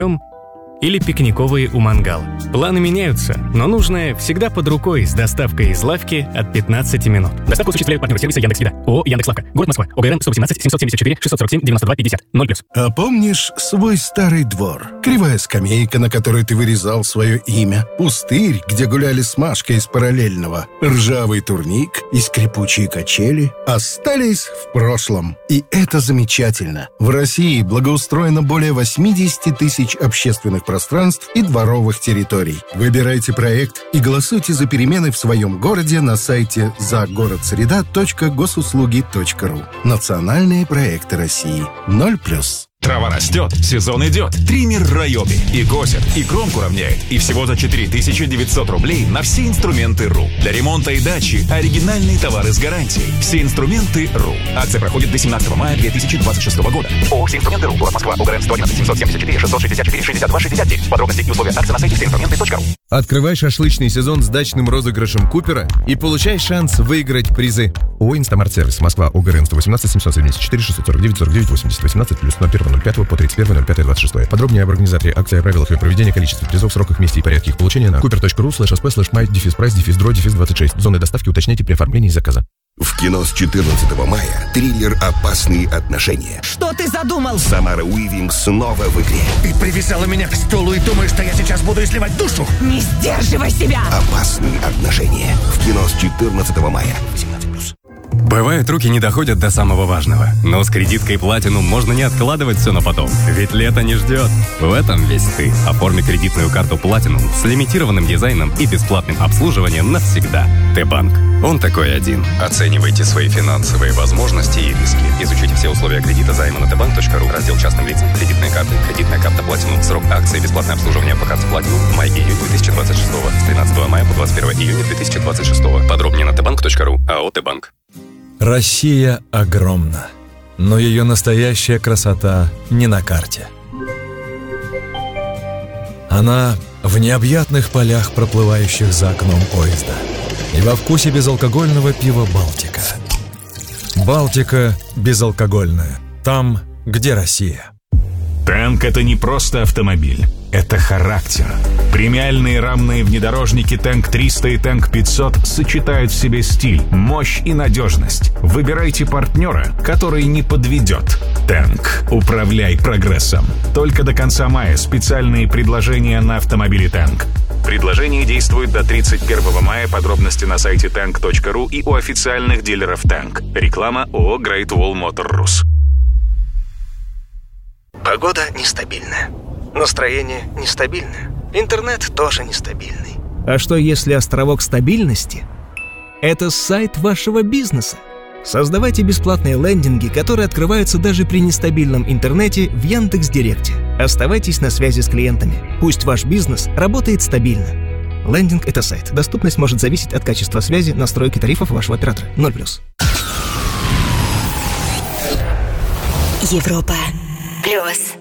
или пикниковые у мангала. Планы меняются, но нужное всегда под рукой с доставкой из лавки от 15 минут. Доставку осуществляют партнеры сервиса Яндекс.Еда. ООО «Яндекс.Лавка». Город Москва. ОГРН 118 774 647 92 50. 0+. А помнишь свой старый двор? Кривая скамейка, на которой ты вырезал свое имя. Пустырь, где гуляли с Машкой из параллельного. Ржавый турник и скрипучие качели остались в прошлом. И это замечательно. В России благоустроено более 80 тысяч общественных пространств и дворовых территорий. Выбирайте проект и голосуйте за перемены в своем городе на сайте загородсреда.госуслуги.ру. Национальные проекты России. 0+. Трава растет, сезон идет. Триммер Райоби и косит, и кромку равняет. И всего за 4900 рублей на все инструменты РУ. Для ремонта и дачи оригинальные товары с гарантией. Все инструменты РУ. Акция проходит до 17 мая 2026 года. ООО «Все инструменты РУ». Город Москва. ОГРН 111 774 664 62 69. Подробности и условия акции на сайте всеинструменты.ру. Открывай шашлычный сезон с дачным розыгрышем Купера и получай шанс выиграть призы. ООО «Инстамарт-сервис». Москва. ОГРН 118 774 649 49 80 18 плюс 01.05 по 31.05.26. Подробнее об организаторе акции, о правилах ее проведения, количестве призов, сроках, месте и порядке их получения на cooper.ru/asp/my-price-26. Зоны доставки уточняйте при оформлении заказа. В кино с 14 мая триллер «Опасные отношения». Что ты задумал? Самара Уивинг снова в игре. Ты привязала меня к стулу и думаешь, что я сейчас буду изливать душу? Не сдерживай себя! «Опасные отношения». В кино с 14 мая. 18+. Бывает, руки не доходят до самого важного. Но с кредиткой Platinum можно не откладывать все на потом. Ведь лето не ждет. В этом весь ты. Оформи кредитную карту Platinum с лимитированным дизайном и бесплатным обслуживанием навсегда. Т-банк. Он такой один. Оценивайте свои финансовые возможности и риски. Изучите все условия кредита займа на tbank.ru. Раздел частным лицам. Кредитные карты. Кредитная карта Platinum. Срок акции. Бесплатное обслуживание по карте Platinum. Май-июнь 2026. С 13 мая по 21 июня 2026. Подробнее на tbank.ru. АО «Т-банк». Россия огромна, но ее настоящая красота не на карте. Она в необъятных полях, проплывающих за окном поезда, и во вкусе безалкогольного пива «Балтика». «Балтика» безалкогольная. Там, где Россия. Танк — это не просто автомобиль, это характер. Премиальные рамные внедорожники Танк 300 и Танк 500 сочетают в себе стиль, мощь и надежность. Выбирайте партнера, который не подведет. Танк. Управляй прогрессом. Только до конца мая специальные предложения на автомобили Танк. Предложение действует до 31 мая. Подробности на сайте tank.ru и у официальных дилеров Танк. Реклама ООО Great Wall Motor Rus. Погода нестабильная. Настроение нестабильное. Интернет тоже нестабильный. А что если островок стабильности – это сайт вашего бизнеса? Создавайте бесплатные лендинги, которые открываются даже при нестабильном интернете в Яндекс.Директе. Оставайтесь на связи с клиентами. Пусть ваш бизнес работает стабильно. Лендинг – это сайт. Доступность может зависеть от качества связи, настройки тарифов вашего оператора. 0+. Европа плюс.